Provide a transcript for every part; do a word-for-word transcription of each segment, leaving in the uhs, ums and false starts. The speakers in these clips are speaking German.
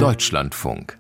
Deutschlandfunk.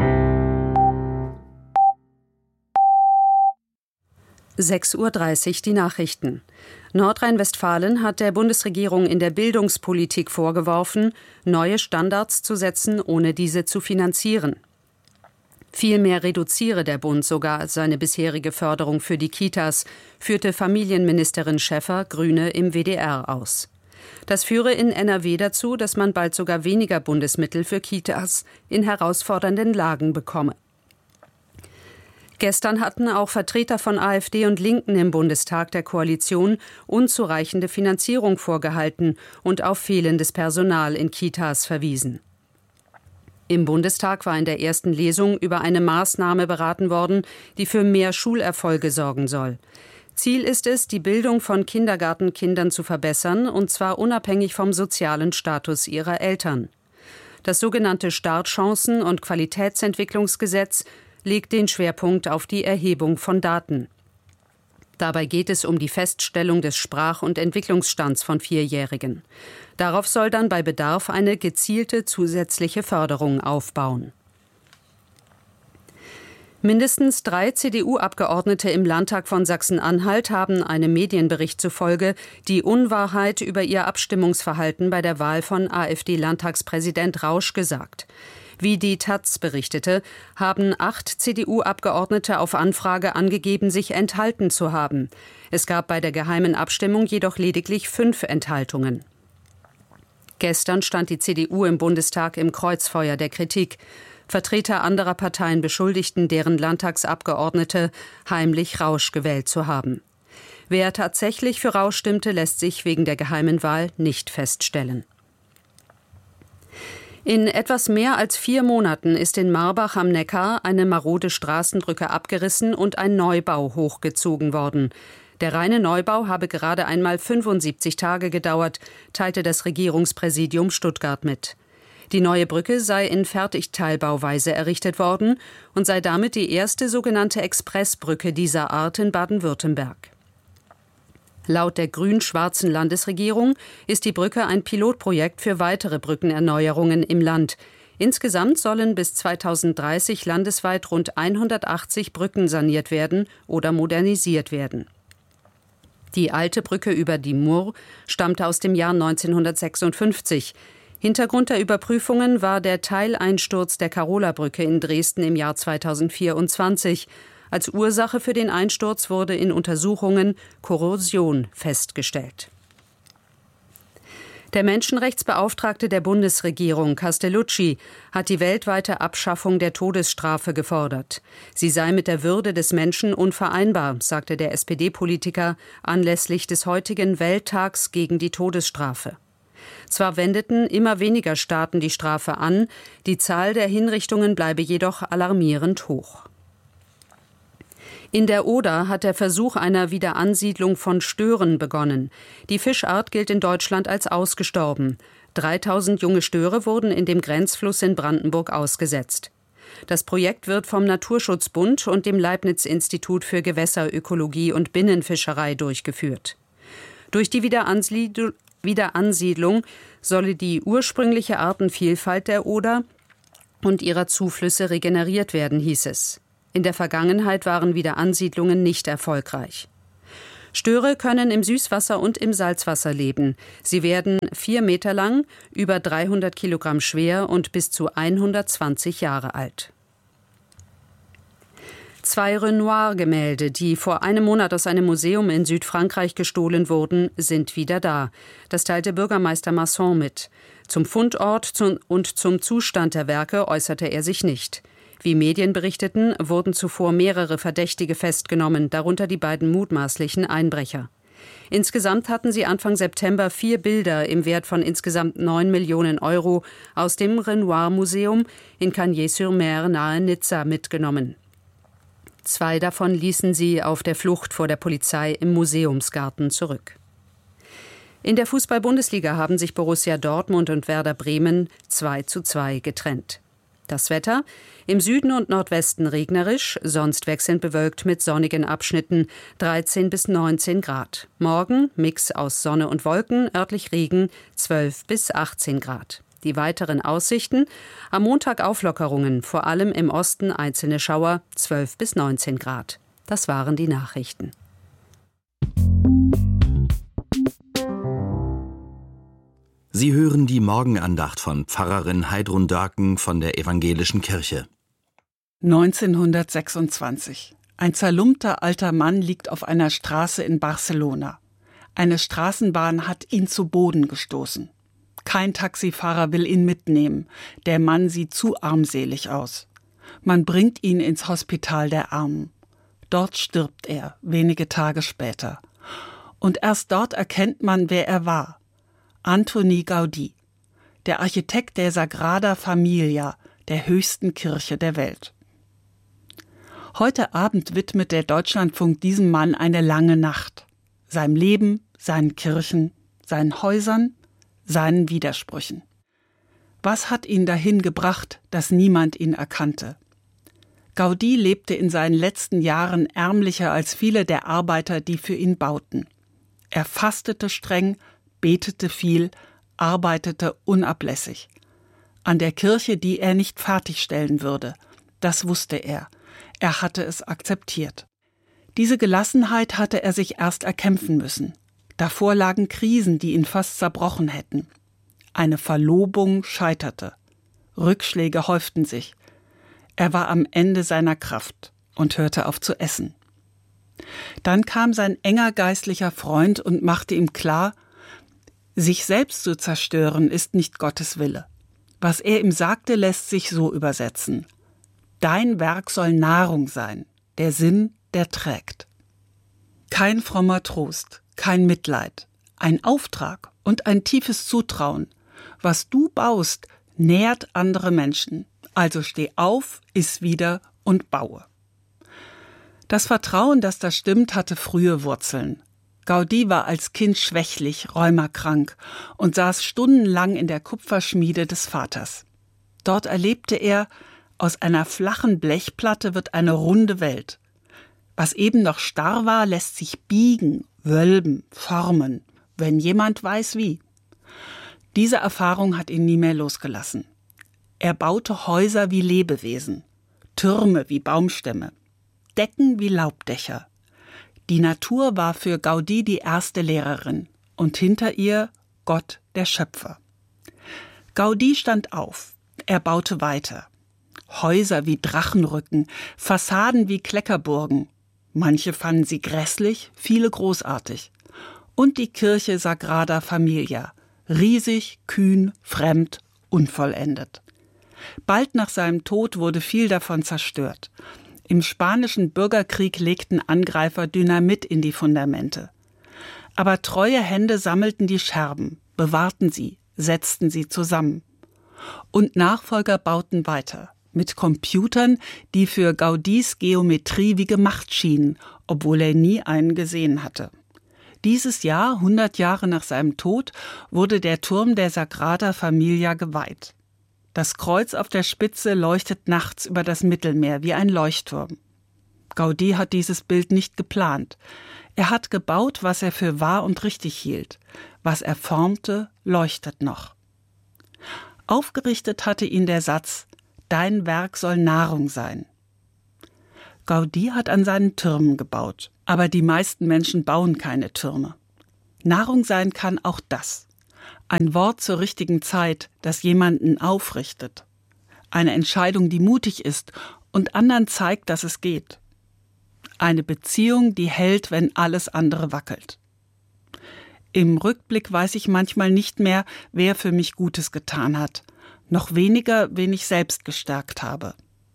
sechs Uhr dreißig die Nachrichten. Nordrhein-Westfalen hat der Bundesregierung in der Bildungspolitik vorgeworfen, neue Standards zu setzen, ohne diese zu finanzieren. Vielmehr reduziere der Bund sogar seine bisherige Förderung für die Kitas, führte Familienministerin Schäffer, Grüne, im W D R aus. Das führe in N R W dazu, dass man bald sogar weniger Bundesmittel für Kitas in herausfordernden Lagen bekomme. Gestern hatten auch Vertreter von AfD und Linken im Bundestag der Koalition unzureichende Finanzierung vorgehalten und auf fehlendes Personal in Kitas verwiesen. Im Bundestag war in der ersten Lesung über eine Maßnahme beraten worden, die für mehr Schulerfolge sorgen soll. Ziel ist es, die Bildung von Kindergartenkindern zu verbessern, und zwar unabhängig vom sozialen Status ihrer Eltern. Das sogenannte Startchancen- und Qualitätsentwicklungsgesetz legt den Schwerpunkt auf die Erhebung von Daten. Dabei geht es um die Feststellung des Sprach- und Entwicklungsstands von Vierjährigen. Darauf soll dann bei Bedarf eine gezielte zusätzliche Förderung aufbauen. Mindestens drei C D U-Abgeordnete im Landtag von Sachsen-Anhalt haben einem Medienbericht zufolge die Unwahrheit über ihr Abstimmungsverhalten bei der Wahl von AfD-Landtagspräsident Rausch gesagt. Wie die Taz berichtete, haben acht C D U-Abgeordnete auf Anfrage angegeben, sich enthalten zu haben. Es gab bei der geheimen Abstimmung jedoch lediglich fünf Enthaltungen. Gestern stand die C D U im Bundestag im Kreuzfeuer der Kritik. Vertreter anderer Parteien beschuldigten deren Landtagsabgeordnete, heimlich Rausch gewählt zu haben. Wer tatsächlich für Rausch stimmte, lässt sich wegen der geheimen Wahl nicht feststellen. In etwas mehr als vier Monaten ist in Marbach am Neckar eine marode Straßenbrücke abgerissen und ein Neubau hochgezogen worden. Der reine Neubau habe gerade einmal fünfundsiebzig Tage gedauert, teilte das Regierungspräsidium Stuttgart mit. Die neue Brücke sei in Fertigteilbauweise errichtet worden und sei damit die erste sogenannte Expressbrücke dieser Art in Baden-Württemberg. Laut der grün-schwarzen Landesregierung ist die Brücke ein Pilotprojekt für weitere Brückenerneuerungen im Land. Insgesamt sollen bis zweitausenddreißig landesweit rund hundertachtzig Brücken saniert werden oder modernisiert werden. Die alte Brücke über die Mur stammte aus dem Jahr neunzehnhundertsechsundfünfzig. Hintergrund der Überprüfungen war der Teileinsturz der Karola-Brücke in Dresden im Jahr zweitausendvierundzwanzig. Als Ursache für den Einsturz wurde in Untersuchungen Korrosion festgestellt. Der Menschenrechtsbeauftragte der Bundesregierung, Castellucci, hat die weltweite Abschaffung der Todesstrafe gefordert. Sie sei mit der Würde des Menschen unvereinbar, sagte der S P D-Politiker anlässlich des heutigen Welttags gegen die Todesstrafe. Zwar wendeten immer weniger Staaten die Strafe an, die Zahl der Hinrichtungen bleibe jedoch alarmierend hoch. In der Oder hat der Versuch einer Wiederansiedlung von Stören begonnen. Die Fischart gilt in Deutschland als ausgestorben. dreitausend junge Störe wurden in dem Grenzfluss in Brandenburg ausgesetzt. Das Projekt wird vom Naturschutzbund und dem Leibniz-Institut für Gewässerökologie und Binnenfischerei durchgeführt. Durch die Wiederansiedlung Wiederansiedlung solle die ursprüngliche Artenvielfalt der Oder und ihrer Zuflüsse regeneriert werden, hieß es. In der Vergangenheit waren Wiederansiedlungen nicht erfolgreich. Störe können im Süßwasser und im Salzwasser leben. Sie werden vier Meter lang, über dreihundert Kilogramm schwer und bis zu hundertzwanzig Jahre alt. Zwei Renoir-Gemälde, die vor einem Monat aus einem Museum in Südfrankreich gestohlen wurden, sind wieder da. Das teilte Bürgermeister Masson mit. Zum Fundort und zum Zustand der Werke äußerte er sich nicht. Wie Medien berichteten, wurden zuvor mehrere Verdächtige festgenommen, darunter die beiden mutmaßlichen Einbrecher. Insgesamt hatten sie Anfang September vier Bilder im Wert von insgesamt neun Millionen Euro aus dem Renoir-Museum in Cagnes-sur-Mer nahe Nizza mitgenommen. Zwei davon ließen sie auf der Flucht vor der Polizei im Museumsgarten zurück. In der Fußball-Bundesliga haben sich Borussia Dortmund und Werder Bremen zwei zu zwei getrennt. Das Wetter: im Süden und Nordwesten regnerisch, sonst wechselnd bewölkt mit sonnigen Abschnitten, dreizehn bis neunzehn Grad. Morgen Mix aus Sonne und Wolken, örtlich Regen, zwölf bis achtzehn Grad. Die weiteren Aussichten: am Montag Auflockerungen, vor allem im Osten einzelne Schauer, zwölf bis neunzehn Grad. Das waren die Nachrichten. Sie hören die Morgenandacht von Pfarrerin Heidrun Dörken von der Evangelischen Kirche. neunzehnhundertsechsundzwanzig. Ein zerlumpter alter Mann liegt auf einer Straße in Barcelona. Eine Straßenbahn hat ihn zu Boden gestoßen. Kein Taxifahrer will ihn mitnehmen. Der Mann sieht zu armselig aus. Man bringt ihn ins Hospital der Armen. Dort stirbt er, wenige Tage später. Und erst dort erkennt man, wer er war. Antoni Gaudí, der Architekt der Sagrada Familia, der höchsten Kirche der Welt. Heute Abend widmet der Deutschlandfunk diesem Mann eine lange Nacht. Seinem Leben, seinen Kirchen, seinen Häusern, seinen Widersprüchen. Was hat ihn dahin gebracht, dass niemand ihn erkannte? Gaudí lebte in seinen letzten Jahren ärmlicher als viele der Arbeiter, die für ihn bauten. Er fastete streng, betete viel, arbeitete unablässig. An der Kirche, die er nicht fertigstellen würde. Das wusste er. Er hatte es akzeptiert. Diese Gelassenheit hatte er sich erst erkämpfen müssen. Davor lagen Krisen, die ihn fast zerbrochen hätten. Eine Verlobung scheiterte. Rückschläge häuften sich. Er war am Ende seiner Kraft und hörte auf zu essen. Dann kam sein enger geistlicher Freund und machte ihm klar, sich selbst zu zerstören ist nicht Gottes Wille. Was er ihm sagte, lässt sich so übersetzen. Dein Werk soll Nahrung sein, der Sinn, der trägt. Kein frommer Trost, kein Mitleid, ein Auftrag und ein tiefes Zutrauen. Was du baust, nährt andere Menschen. Also steh auf, iss wieder und baue. Das Vertrauen, dass das stimmt, hatte frühe Wurzeln. Gaudí war als Kind schwächlich, rheumakrank und saß stundenlang in der Kupferschmiede des Vaters. Dort erlebte er, aus einer flachen Blechplatte wird eine runde Welt. Was eben noch starr war, lässt sich biegen, wölben, formen, wenn jemand weiß wie. Diese Erfahrung hat ihn nie mehr losgelassen. Er baute Häuser wie Lebewesen, Türme wie Baumstämme, Decken wie Laubdächer. Die Natur war für Gaudí die erste Lehrerin und hinter ihr Gott, der Schöpfer. Gaudí stand auf, er baute weiter. Häuser wie Drachenrücken, Fassaden wie Kleckerburgen. Manche fanden sie grässlich, viele großartig. Und die Kirche Sagrada Familia, riesig, kühn, fremd, unvollendet. Bald nach seinem Tod wurde viel davon zerstört. Im spanischen Bürgerkrieg legten Angreifer Dynamit in die Fundamente. Aber treue Hände sammelten die Scherben, bewahrten sie, setzten sie zusammen. Und Nachfolger bauten weiter, mit Computern, die für Gaudís Geometrie wie gemacht schienen, obwohl er nie einen gesehen hatte. Dieses Jahr, hundert Jahre nach seinem Tod, wurde der Turm der Sagrada Familia geweiht. Das Kreuz auf der Spitze leuchtet nachts über das Mittelmeer wie ein Leuchtturm. Gaudí hat dieses Bild nicht geplant. Er hat gebaut, was er für wahr und richtig hielt. Was er formte, leuchtet noch. Aufgerichtet hatte ihn der Satz: Dein Werk soll Nahrung sein. Gaudí hat an seinen Türmen gebaut, aber die meisten Menschen bauen keine Türme. Nahrung sein kann auch das. Ein Wort zur richtigen Zeit, das jemanden aufrichtet. Eine Entscheidung, die mutig ist und anderen zeigt, dass es geht. Eine Beziehung, die hält, wenn alles andere wackelt. Im Rückblick weiß ich manchmal nicht mehr, wer für mich Gutes getan hat. Noch weniger, wen ich selbst gestärkt habe.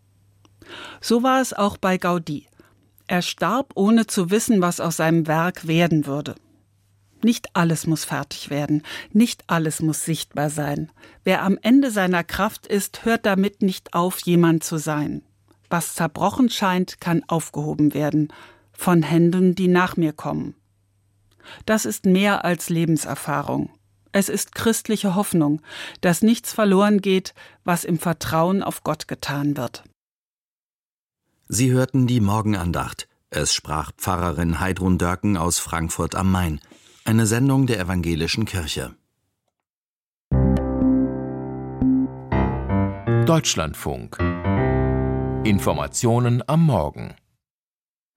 So war es auch bei Gaudí. Er starb, ohne zu wissen, was aus seinem Werk werden würde. Nicht alles muss fertig werden, nicht alles muss sichtbar sein. Wer am Ende seiner Kraft ist, hört damit nicht auf, jemand zu sein. Was zerbrochen scheint, kann aufgehoben werden, von Händen, die nach mir kommen. Das ist mehr als Lebenserfahrung. Es ist christliche Hoffnung, dass nichts verloren geht, was im Vertrauen auf Gott getan wird. Sie hörten die Morgenandacht. Es sprach Pfarrerin Heidrun Dörken aus Frankfurt am Main. Eine Sendung der Evangelischen Kirche. Deutschlandfunk. Informationen am Morgen.